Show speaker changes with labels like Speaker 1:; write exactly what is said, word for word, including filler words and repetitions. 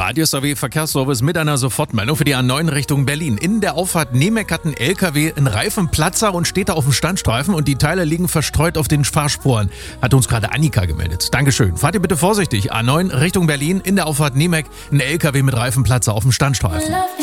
Speaker 1: Radio S R W Verkehrsservice mit einer Sofortmeldung für die A neun Richtung Berlin. In der Auffahrt Nemec hat ein L K W einen Reifenplatzer und steht da auf dem Standstreifen und die Teile liegen verstreut auf den Fahrspuren. Hat uns gerade Annika gemeldet. Dankeschön. Fahrt ihr bitte vorsichtig. A neun Richtung Berlin in der Auffahrt Nemec, ein L K W mit Reifenplatzer auf dem Standstreifen.